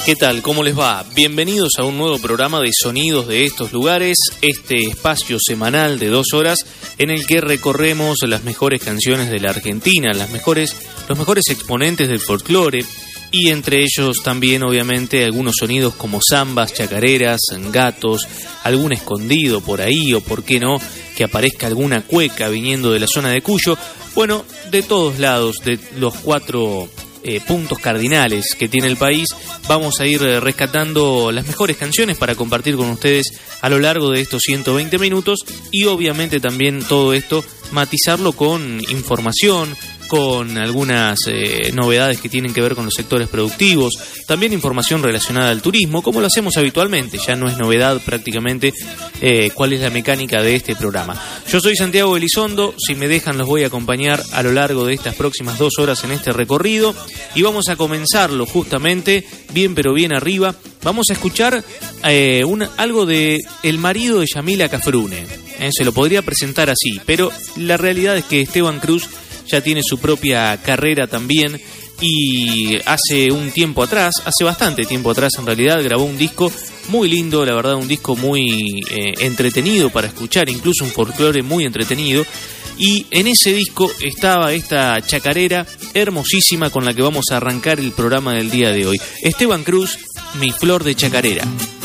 ¿Qué tal? ¿Cómo les va? Bienvenidos a un nuevo programa de Sonidos de estos lugares, este espacio semanal de 2 horas en el que recorremos las mejores canciones de la Argentina, los mejores exponentes del folclore y entre ellos también obviamente algunos sonidos como zambas, chacareras, gatos, algún escondido por ahí o por qué no, que aparezca alguna cueca viniendo de la zona de Cuyo. Bueno, de todos lados, de los 4 puntos cardinales que tiene el país, vamos a ir rescatando las mejores canciones para compartir con ustedes a lo largo de estos 120 minutos y obviamente también todo esto matizarlo con información, con algunas novedades que tienen que ver con los sectores productivos, también información relacionada al turismo, como lo hacemos habitualmente, ya no es novedad prácticamente cuál es la mecánica de este programa. Yo soy Santiago Elizondo, si me dejan los voy a acompañar a lo largo de estas próximas 2 horas en este recorrido y vamos a comenzarlo justamente, bien pero bien arriba, vamos a escuchar algo de el marido de Yamila Cafrune, se lo podría presentar así, pero la realidad es que Esteban Cruz ya tiene su propia carrera también y hace bastante tiempo atrás en realidad, grabó un disco muy lindo, la verdad, un disco muy entretenido para escuchar, incluso un folclore muy entretenido, y en ese disco estaba esta chacarera hermosísima con la que vamos a arrancar el programa del día de hoy. Esteban Cruz, Mi Flor de Chacarera.